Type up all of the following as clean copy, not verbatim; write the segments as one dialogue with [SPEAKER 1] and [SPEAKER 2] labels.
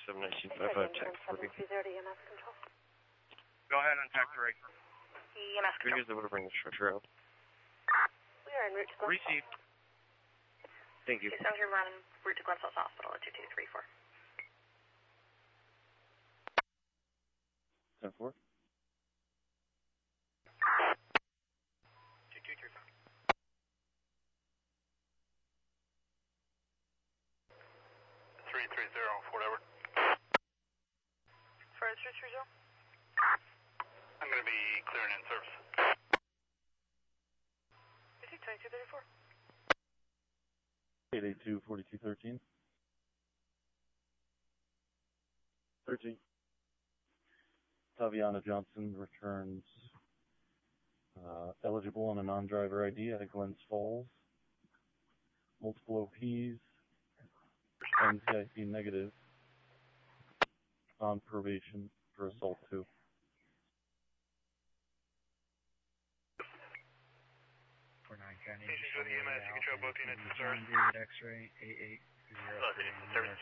[SPEAKER 1] 271955, tech 40.
[SPEAKER 2] EMS control.
[SPEAKER 3] Go ahead and tech 3.
[SPEAKER 2] EMS
[SPEAKER 1] Who
[SPEAKER 2] control.
[SPEAKER 1] is able to bring the structure out?
[SPEAKER 2] We are en route to Glen.
[SPEAKER 3] Received.
[SPEAKER 1] Thank you.
[SPEAKER 2] 270 run en route to Glen Falls Hospital at 2234.
[SPEAKER 1] 10-4.
[SPEAKER 3] 2234. 330, whatever.
[SPEAKER 2] Fire 330.
[SPEAKER 3] I'm going to be clearing in service.
[SPEAKER 2] 2234.
[SPEAKER 4] 882-4213. 13. Taviana Johnson returns eligible on a non-driver ID at Glens Falls. Multiple OPs, NCIC negative, on probation for assault 2.
[SPEAKER 3] Patient go to EMS, you control both units in service.
[SPEAKER 5] David X-ray, 88.
[SPEAKER 3] Both units in service,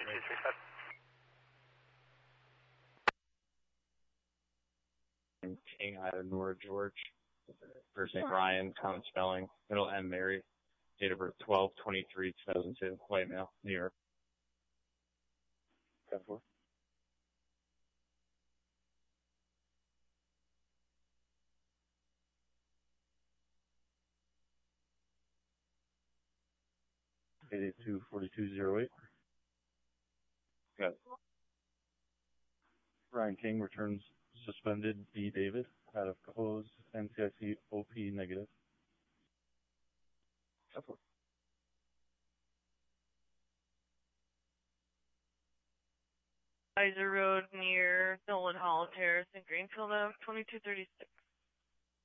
[SPEAKER 3] 2235.
[SPEAKER 6] King, Ida, Nora, George. First name Ryan, common spelling. Middle M, Mary. Date of birth 12/23/2002. White male, New York.
[SPEAKER 4] 10-4. 882-4208.
[SPEAKER 6] Good.
[SPEAKER 4] Ryan King returns suspended B. David out of closed NCIC OP negative.
[SPEAKER 6] 10-4.
[SPEAKER 7] Kaiser Road near Nolan Hall Terrace in Greenfield, 2236.